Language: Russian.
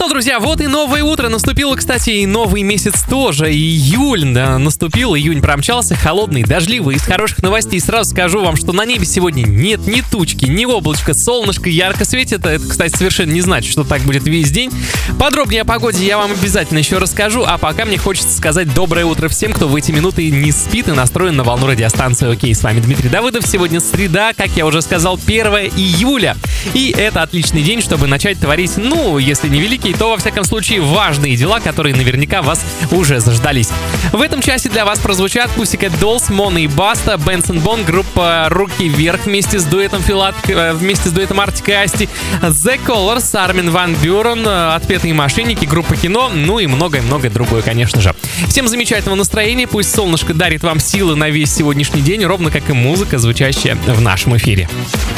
что, друзья, вот и новое утро наступило, кстати, и новый месяц тоже. Июль, да, наступил, июнь промчался, холодный, дождливый. Из хороших новостей сразу скажу вам, что на небе сегодня нет ни тучки, ни облачка, солнышко ярко светит. Это, кстати, совершенно не значит, что так будет весь день. Подробнее о погоде я вам обязательно еще расскажу, а пока мне хочется сказать доброе утро всем, кто в эти минуты не спит и настроен на волну радиостанции ОК. С вами Дмитрий Давыдов. Сегодня среда, как я уже сказал, 1 июля. И это отличный день, чтобы начать творить, если не великие, то, во всяком случае, важные дела, которые наверняка вас уже заждались. В этом часе для вас прозвучат Pussycat Dolls, Моно и Баста, Benson Boone, группа «Руки вверх» вместе с дуэтом Артик и Асти, The Colors, Армин ван Бюрен, «Отпетые мошенники», группа «Кино», и многое-многое другое, конечно же. Всем замечательного настроения, пусть солнышко дарит вам силы на весь сегодняшний день, ровно как и музыка, звучащая в нашем эфире.